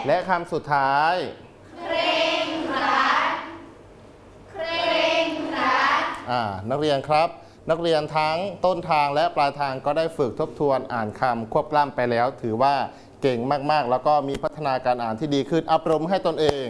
และคำสุดท้ายเคร่งครัดเคร่งครัดนักเรียนครับนักเรียนทั้งต้นทางและปลายทางก็ได้ฝึกทบทวนอ่านคำควบกล้ำไปแล้วถือว่าเก่งมากๆแล้วก็มีพัฒนาการอ่านที่ดีขึ้นอัปรมให้ตนเอง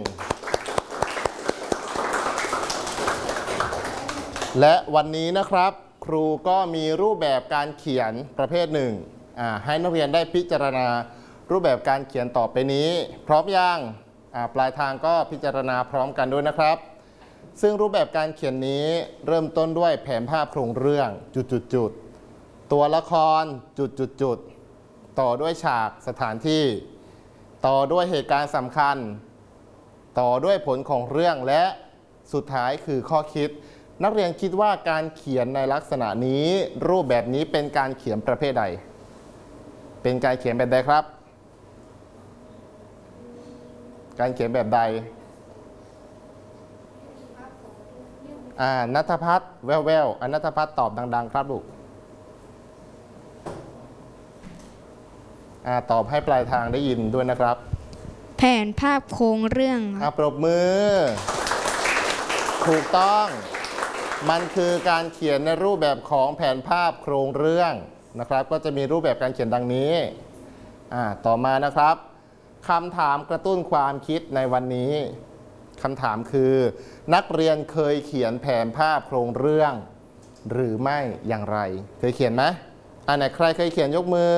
และวันนี้นะครับครูก็มีรูปแบบการเขียนประเภทหนึ่งให้นักเรียนได้พิจารณารูปแบบการเขียนต่อไปนี้พร้อมยังปลายทางก็พิจารณาพร้อมกันด้วยนะครับซึ่งรูปแบบการเขียนนี้เริ่มต้นด้วยแผนภาพโครงเรื่องจุดตัวละครจุดต่อด้วยฉากสถานที่ต่อด้วยเหตุการณ์สำคัญต่อด้วยผลของเรื่องและสุดท้ายคือข้อคิดนักเรียนคิดว่าการเขียนในลักษณะนี้รูปแบบนี้เป็นการเขียนประเภทใดเป็นการเขียนแบบใดครับการเขียนแบบใดณัฐพัฒน์แววณัฐพัฒน์ตอบดังๆครับลูกตอบให้ปลายทางได้ยินด้วยนะครับแผนภาพโครงเรื่องปรบมือถูกต้องมันคือการเขียนในรูปแบบของแผนภาพโครงเรื่องนะครับก็จะมีรูปแบบการเขียนดังนี้ต่อมานะครับคำถามกระตุ้นความคิดในวันนี้คำถามคือนักเรียนเคยเขียนแผนภาพโครงเรื่องหรือไม่อย่างไรเคยเขียนไหมไหนใครเคยเขียนยกมือ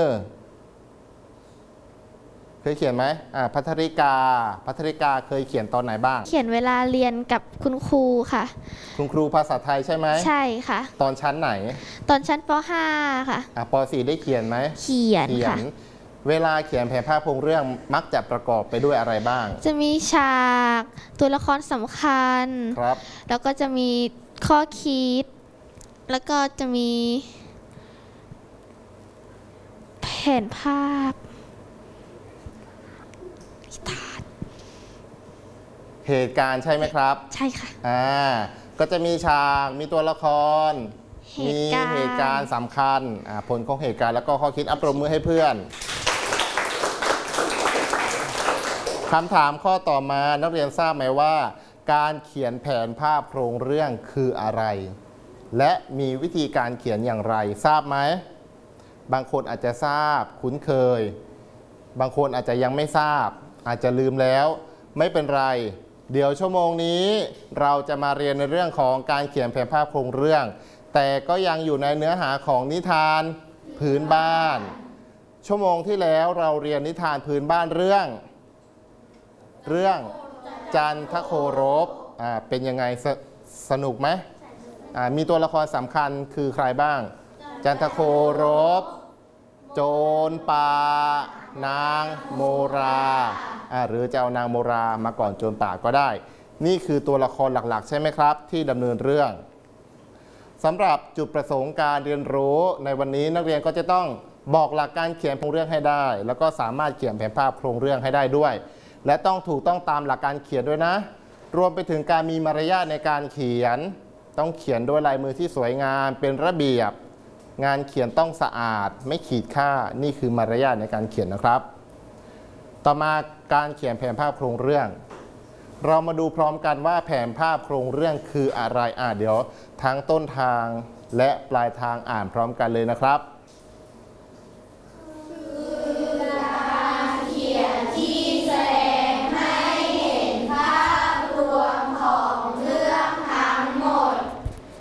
เคยเขียนไหมพัทริกาเคยเขียนตอนไหนบ้างเขียนเวลาเรียนกับคุณครูค่ะคุณครูภาษาไทยใช่ไหมใช่ค่ะตอนชั้นไหนตอนชั้นป .5 ค่ะป .4 ได้เขียนไหมเขียนค่ะเวลาเขียนแผนภาพโครงเรื่องมักจะประกอบไปด้วยอะไรบ้างจะมีฉากตัวละครสำคัญครับแล้วก็จะมีข้อคิดแล้วก็จะมีแผนภาพเหตุการณ์ใช่ไหมครับใช่ค่ะก็จะมีฉากมีตัวละครมีเหตุการณ์สำคัญผลของเหตุการณ์แล้วก็ข้อคิดปรบมือให้เพื่อนคำถามข้อต่อมานักเรียนทราบไหมว่าการเขียนแผนภาพโครงเรื่องคืออะไรและมีวิธีการเขียนอย่างไรทราบไหมบางคนอาจจะทราบคุ้นเคยบางคนอาจจะยังไม่ทราบอาจจะลืมแล้วไม่เป็นไรเดี๋ยวชั่วโมงนี้เราจะมาเรียนในเรื่องของการเขียนแผนภาพโครงเรื่องแต่ก็ยังอยู่ในเนื้อหาของนิทานพื้นบ้านชั่วโมงที่แล้วเราเรียนนิทานพื้นบ้านเรื่องจันทโครบเป็นยังไงสนุกไหมมีตัวละครสำคัญคือใครบ้างจันทโครบโจรป่านางโมราหรือจะเอานางโมรามาก่อนโจรป่าก็ได้นี่คือตัวละครหลักๆใช่ไหมครับที่ดำเนินเรื่องสำหรับจุดประสงค์การเรียนรู้ในวันนี้นักเรียนก็จะต้องบอกหลักการเขียนโครงเรื่องให้ได้แล้วก็สามารถเขียนแผนภาพโครงเรื่องให้ได้ด้วยและต้องถูกต้องตามหลักการเขียนด้วยนะรวมไปถึงการมีมารยาทในการเขียนต้องเขียนด้วยลายมือที่สวยงามเป็นระเบียบงานเขียนต้องสะอาดไม่ขีดค่านี่คือมารยาทในการเขียนนะครับต่อมาการเขียนแผนภาพโครงเรื่องเรามาดูพร้อมกันว่าแผนภาพโครงเรื่องคืออะไรเดี๋ยวทั้งต้นทางและปลายทางอ่านพร้อมกันเลยนะครับ